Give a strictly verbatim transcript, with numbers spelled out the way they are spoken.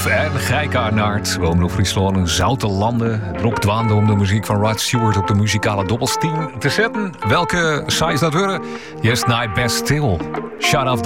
Duif en Gijke Arnaert wonen op Friesland in zoute landen. Het rock dwaande om de muziek van Rod Stewart op de muzikale dobbelstien te zetten. Welke size dat worden? Yes, night best still. Shut off